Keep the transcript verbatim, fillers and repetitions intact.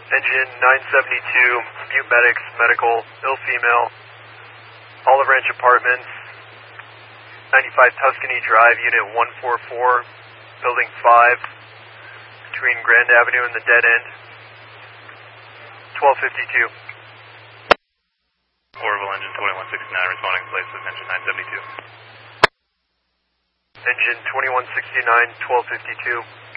Engine nine seventy-two, Butte Medics, medical, ill female, Olive Ranch Apartments, ninety-five Tuscany Drive, Unit one forty-four, Building five, between Grand Avenue and the dead end, twelve fifty-two. Orbital engine twenty-one sixty-nine responding to place with engine nine seventy-two. Engine twenty-one sixty-nine, twelve fifty-two.